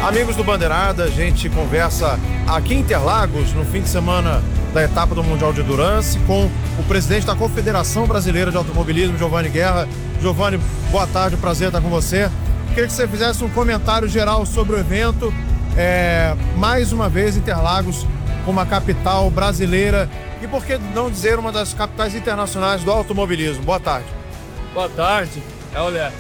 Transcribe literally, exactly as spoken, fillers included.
Amigos do Bandeirada, a gente conversa aqui em Interlagos, no fim de semana da etapa do Mundial de Endurance, com o presidente da Confederação Brasileira de Automobilismo, Giovanni Guerra. Giovanni, boa tarde, prazer estar com você. Queria que você fizesse um comentário geral sobre o evento. É, mais uma vez, Interlagos, uma capital brasileira e, por que não dizer, uma das capitais internacionais do automobilismo. Boa tarde. Boa tarde. Olha,